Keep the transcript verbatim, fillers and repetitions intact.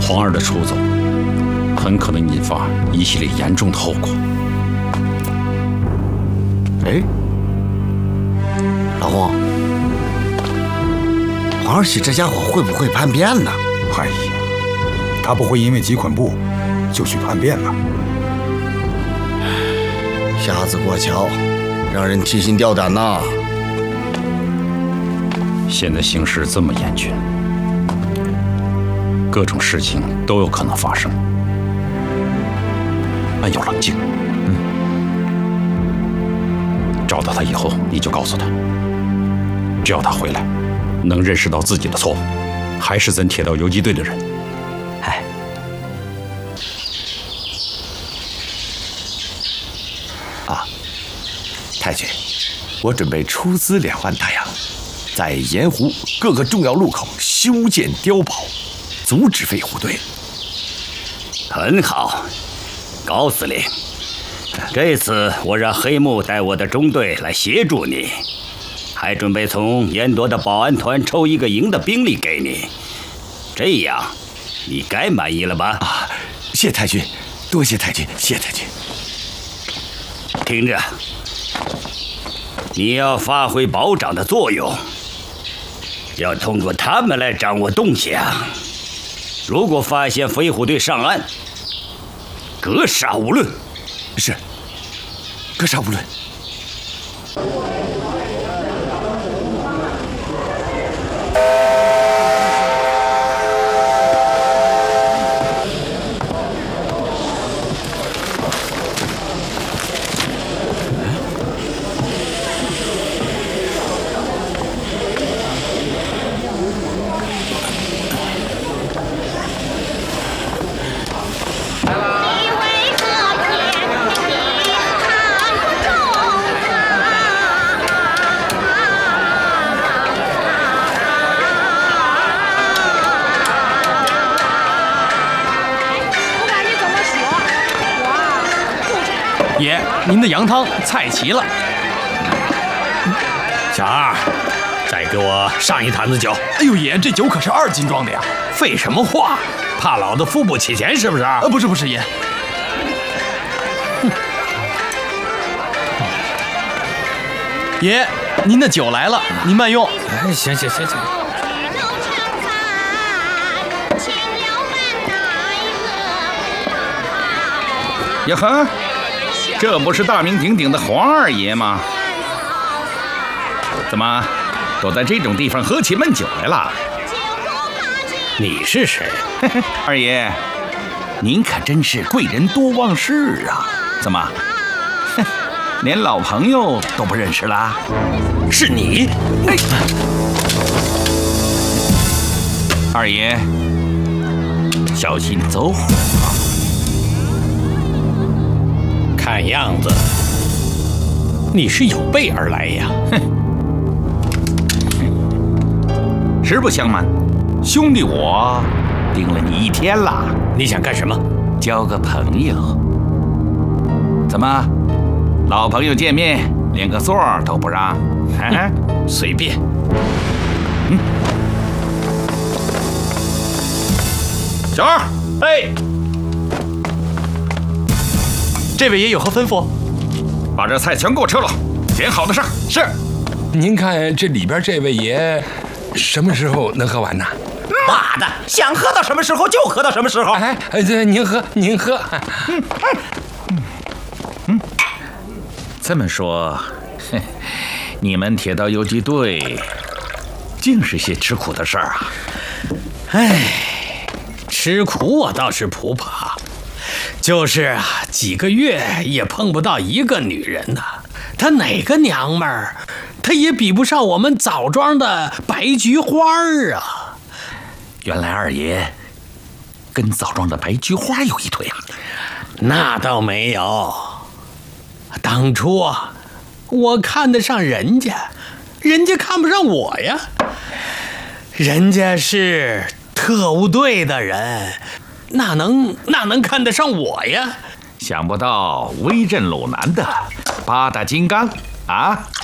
皇儿的出走很可能引发一系列严重的后果。 哎，老洪，黄二喜这家伙会不会叛变呢？ 哎呀，他不会因为几捆布就去叛变吧？ 瞎子过桥，让人提心吊胆呐。 现在形势这么严峻，各种事情都有可能发生。安有冷静。嗯。找到他以后，你就告诉他，只要他回来，能认识到自己的错误，还是咱铁道游击队的人。 哎。啊，太君，我准备出资两万大洋，在盐湖各个重要路口修建碉堡，阻止飞虎队。 很好，高司令。这次我让黑木带我的中队来协助你，还准备从烟朵的保安团抽一个营的兵力给你，这样你该满意了吧？ 啊，谢太君，多谢太君，谢太君。 听着，你要发挥保长的作用，要通过他们来掌握动向。如果发现飞虎队上岸，格杀勿论。 是，格杀勿论。 爷，您的羊汤菜齐了。 小二，再给我上一坛子酒。 哎呦，爷，这酒可是二斤装的呀！ 废什么话？怕老子付不起钱是不是？ 呃，不是不是，爷。爷，您的酒来了，您慢用。 哎，行行行行。 呀呵，这不是大名鼎鼎的黄二爷吗？怎么都在这种地方喝起闷酒来了？ 你是谁？ 二爷，您可真是贵人多忘事啊！怎么，连老朋友都不认识啦？ 是你？ 哎，二爷，小心走火啊！ 看样子你是有备而来呀！ 哼，实不相瞒，兄弟我盯了你一天了。 你想干什么？ 交个朋友。怎么，老朋友见面连个座都不让？ 啊，随便。 嗯。小二， 哎。 这位爷有何吩咐？ 把这菜全给我撤了，点好的上。 是。 您看这里边这位爷什么时候能喝完呢？ 妈的，想喝到什么时候就喝到什么时候。 哎哎，这您喝您喝。 嗯嗯嗯，这么说，你们铁道游击队竟是些吃苦的事儿啊！ 哎，吃苦我倒是不怕。就是啊，几个月也碰不到一个女人呐、啊。她哪个娘们儿，她也比不上我们枣庄的白菊花儿啊。 原来二爷跟枣庄的白菊花有一腿啊？ 那倒没有。当初啊，我看得上人家，人家看不上我呀。人家是特务队的人。那能那能看得上我呀？ 想不到威震鲁南的八大金刚啊！